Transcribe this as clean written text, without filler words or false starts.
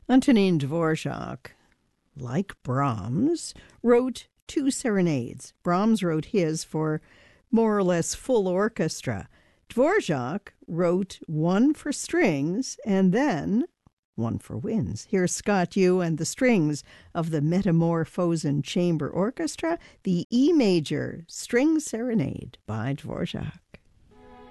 Antonin Dvorak, like Brahms, wrote two serenades. Brahms wrote his for more or less full orchestra. Dvorak wrote one for strings and then one for winds. Here's Scott Yu and the strings of the Metamorphosen Chamber Orchestra, the E major string serenade by Dvorak.